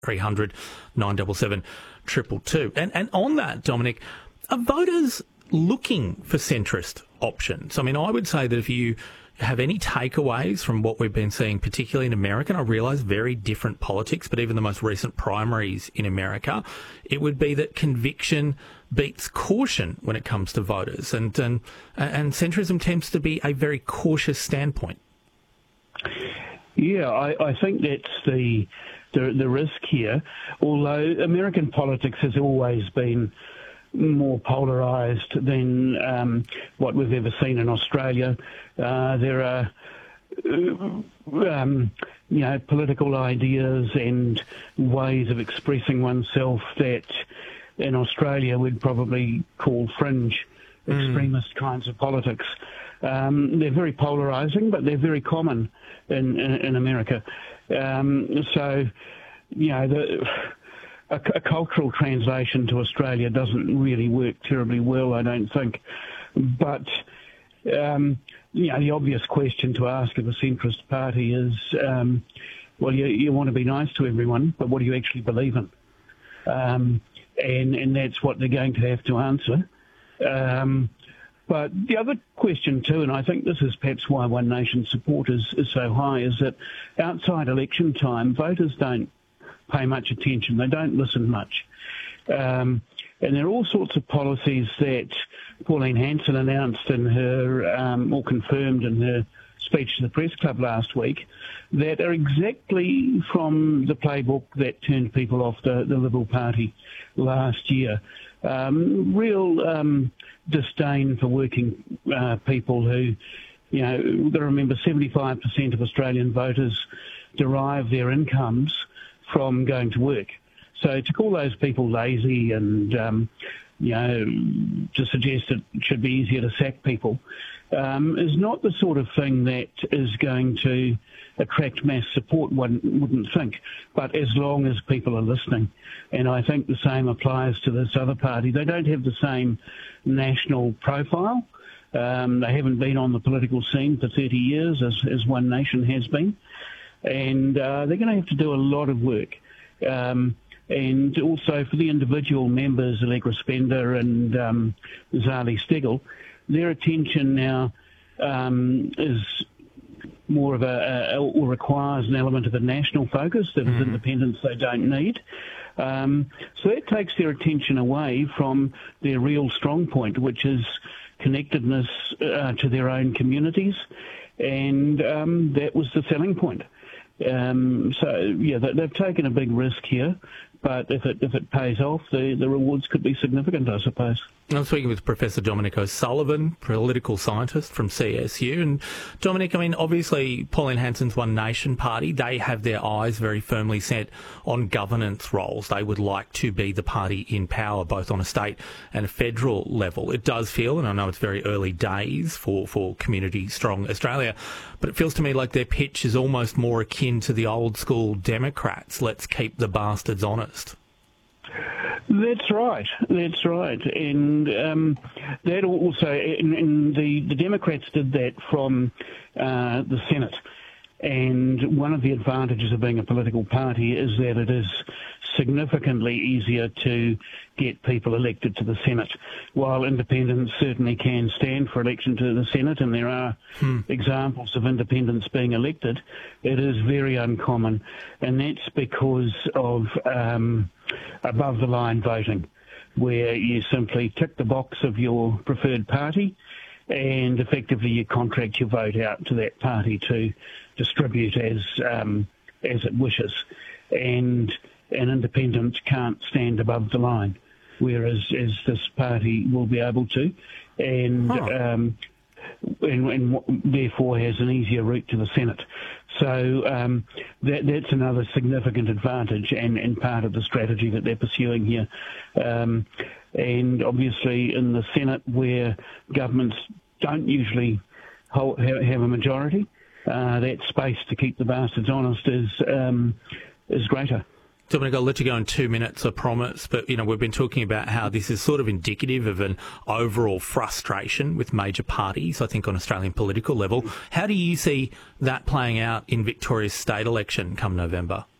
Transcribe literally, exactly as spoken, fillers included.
three hundred nine seven seven two two two. And, and on that, Dominic, are voters looking for centrist options? I mean, I would say that if you have any takeaways from what we've been seeing, particularly in America, and I realise very different politics, but even the most recent primaries in America, it would be that conviction beats caution when it comes to voters, and and, and centrism tends to be a very cautious standpoint. Yeah, I, I think that's the, the the risk here, although American politics has always been more polarised than um, what we've ever seen in Australia. Uh, there are, um, you know, political ideas and ways of expressing oneself that in Australia we'd probably call fringe extremist mm. kinds of politics. Um, they're very polarising, but they're very common in, in, in America. Um, so, you know, the... A, a cultural translation to Australia doesn't really work terribly well, I don't think. But, um, you know, the obvious question to ask of a centrist party is, um, well, you, you want to be nice to everyone, but what do you actually believe in? Um, and, and that's what they're going to have to answer. Um, but the other question too, and I think this is perhaps why One Nation support is, is so high, is that outside election time, voters don't pay much attention. They don't listen much. Um, and there are all sorts of policies that Pauline Hanson announced in her, um, or confirmed in her speech to the Press Club last week, that are exactly from the playbook that turned people off the, the Liberal Party last year. Um, real um, disdain for working uh, people who, you know, you've got to remember seventy-five percent of Australian voters derive their incomes from going to work. So to call those people lazy and, um, you know, to suggest it should be easier to sack people um, is not the sort of thing that is going to attract mass support, one wouldn't think, but as long as people are listening. And I think the same applies to this other party. They don't have the same national profile. Um, they haven't been on the political scene for thirty years as, as One Nation has been. And uh, they're going to have to do a lot of work. Um, and also for the individual members, Allegra Spender and um, Zali Steggall, their attention now um, is more of a, a, or requires an element of a national focus that mm-hmm. is independence they don't need. Um, so that takes their attention away from their real strong point, which is connectedness uh, to their own communities. And um, that was the selling point. Um, so, yeah, they've taken a big risk here, but if it if it pays off, the, the rewards could be significant, I suppose. I'm speaking with Professor Dominic O'Sullivan, political scientist from C S U. And Dominic, I mean, obviously Pauline Hanson's One Nation party, they have their eyes very firmly set on governance roles. They would like to be the party in power, both on a state and a federal level. It does feel, and I know it's very early days for, for Community Strong Australia, but it feels to me like their pitch is almost more akin to the old school Democrats. Let's keep the bastards honest. That's right. That's right. And um, that also, and, and the, the Democrats did that from uh, the Senate. And one of the advantages of being a political party is that it is significantly easier to get people elected to the Senate. While independents certainly can stand for election to the Senate, and there are hmm. examples of independents being elected, it is very uncommon. And that's because of um, above-the-line voting, where you simply tick the box of your preferred party and effectively you contract your vote out to that party to distribute as um, as it wishes. And an independent can't stand above the line, whereas as this party will be able to, and, huh. um, and, and therefore has an easier route to the Senate. So um, that, that's another significant advantage and, and part of the strategy that they're pursuing here. Um, and obviously in the Senate, where governments don't usually hold, have, have a majority, uh, that space to keep the bastards honest is um, is greater. Dominic, I'll let you go in two minutes, I promise, but, you know, we've been talking about how this is sort of indicative of an overall frustration with major parties, I think, on Australian political level. How do you see that playing out in Victoria's state election come November?